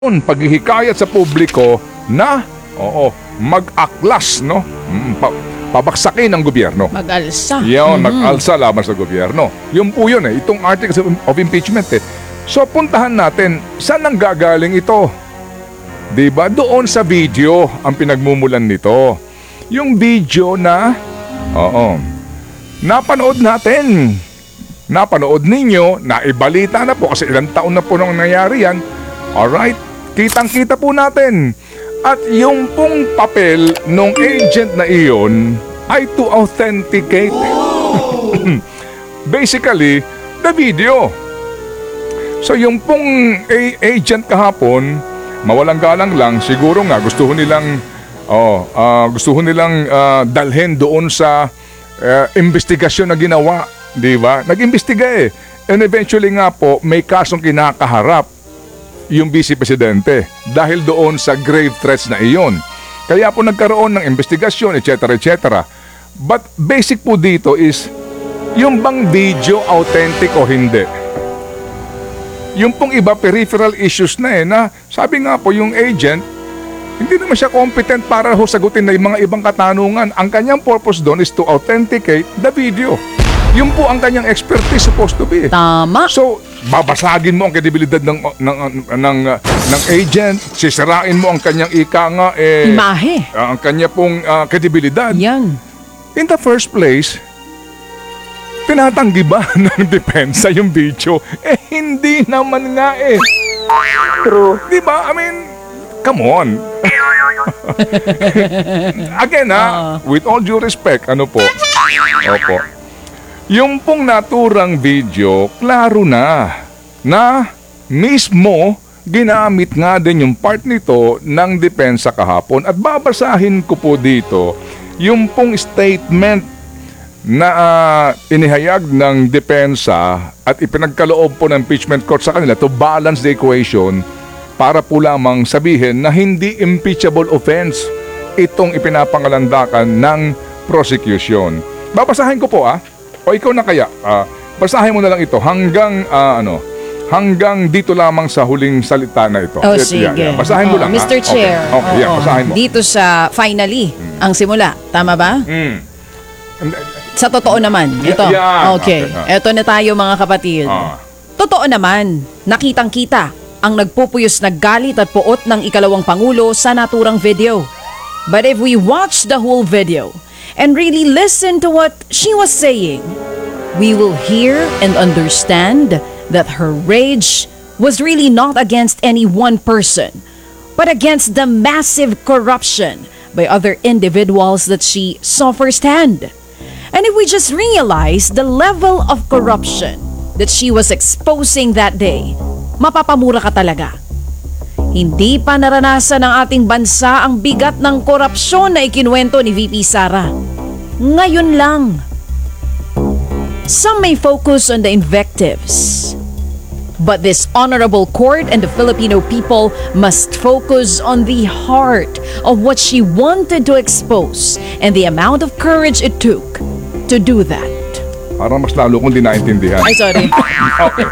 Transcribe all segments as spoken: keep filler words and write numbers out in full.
paghihikayat sa publiko na oo, mag-aklas, no? Mm, pa- pabaksakin ang gobyerno. Mag-alsa. Yun, Mhm. mag-alsa laban sa gobyerno. Yun po yun eh, itong articles of impeachment eh. So puntahan natin, saan ang gagaling ito? Diba? Doon sa video ang pinagmumulan nito. Yung video na, oo, napanood natin. Napanood ninyo, naibalita na po kasi ilang taon na po nang nangyari yan. Alright, kitang-kita po natin. At yung pong papel nung agent na iyon ay to authenticate. Basically, the video. So yung pong a- agent kahapon, mawalang galang lang, siguro nga gusto nilang oh, ah, gusto nilang ah, dalhin doon sa uh, investigasyon na ginawa, di ba? Nag-imbestiga eh. And eventually nga po, may kasong kinakaharap yung Vice Presidente dahil doon sa grave threats na iyon. Kaya po nagkaroon ng investigasyon, et cetera, et cetera. But basic po dito is, yung bang video authentic o hindi? Yung pong iba, peripheral issues na eh, na sabi nga po yung agent, hindi naman siya competent para ho sagutin na yung mga ibang katanungan. Ang kanyang purpose doon is to authenticate the video. Yun po ang kanyang expertise supposed to be. Tama. So, babasagin mo ang kredibilidad ng ng ng uh, ng agent, sisirain mo ang kanyang ika nga eh Imahe. uh, ang kanya pong uh, kredibilidad. Yan. In the first place, tinatanggi ba ng depensa yung video? Eh hindi naman nga eh. True. Di ba? I mean, come on. Again ha, with all due respect, ano po? Opo. Yung pong naturang video, klaro na na mismo ginamit nga din yung part nito ng depensa kahapon. At babasahin ko po dito yung pong statement na uh, inihayag ng depensa at ipinagkaloob po ng impeachment court sa kanila to balance the equation para po lamang sabihin na hindi impeachable offense itong ipinapangalandakan ng prosecution. Babasahin ko po ah. O ikaw na kaya, uh, basahin mo na lang ito hanggang uh, ano, hanggang dito lamang sa huling salita na ito. Oh, Yeah, sige. yeah. Basahin mo Oo, lang. mister Ha? Chair. Okay, okay yeah, oo. basahin mo. Dito sa finally, ang simula. Tama ba? Mm. Sa totoo naman. Ito. Yeah, Okay. okay, ah. Ito na tayo mga kapatid. Ah. Totoo naman, nakitang-kita ang nagpupuyos na galit at puot ng ikalawang pangulo sa naturang video. But if we watch the whole video and really listen to what she was saying, we will hear and understand that her rage was really not against any one person, but against the massive corruption by other individuals that she saw firsthand. And if we just realize the level of corruption that she was exposing that day, mapapamura ka talaga. Hindi pa naranasan ng ating bansa ang bigat ng korupsyon na ikinuwento ni V P Sara. Ngayon lang. Some may focus on the invectives, but this honorable court and the Filipino people must focus on the heart of what she wanted to expose and the amount of courage it took to do that. Parang mas lalo kong di naintindihan. Ay, sorry. Okay.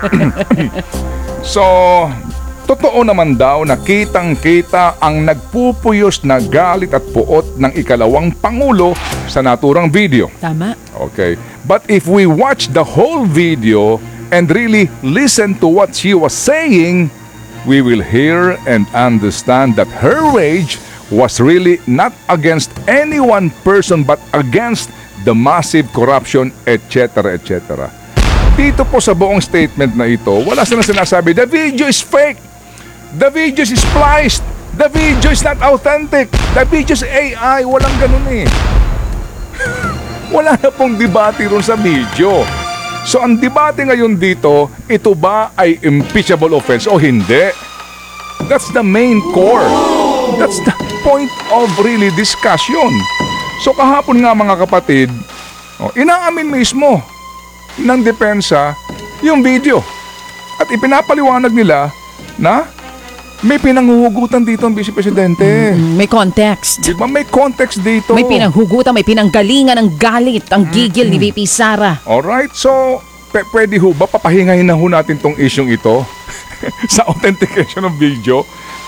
So, totoo naman daw na kitang-kita ang nagpupuyos na galit at puot ng ikalawang pangulo sa naturang video. Tama. Okay. But if we watch the whole video and really listen to what she was saying, we will hear and understand that her rage was really not against any one person but against the massive corruption, et cetera, et cetera. Dito po sa buong statement na ito, wala silang sinasabi, the video is fake. The video is spliced. The video is not authentic. The video is A I. Walang ganun eh. Wala na pong debate ron sa video. So ang debate ngayon dito, ito ba ay impeachable offense o hindi? That's the main core. That's the point of really discussion. So kahapon nga mga kapatid, oh, inaamin mismo ng depensa yung video. At ipinapaliwanag nila na may pinanghuhugutan dito ang Vice Presidente. Mm, may context. Di ba may context dito? May pinanghugutan, may pinanggalingan ng galit, ang gigil ni V P Sara. Alright, so p- pwede ho ba papahingahin na ho natin tong isyong ito sa authentication ng video?